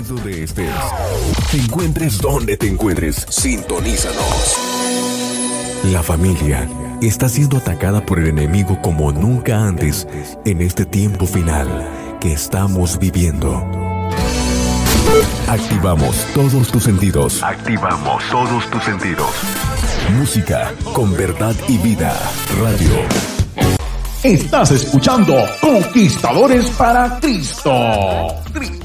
estés donde estés, te encuentres donde te encuentres, sintonízanos. La familia está siendo atacada por el enemigo como nunca antes en este tiempo final que estamos viviendo. Activamos todos tus sentidos. Activamos todos tus sentidos. Música con verdad y vida. Radio. Estás escuchando Conquistadores para Cristo.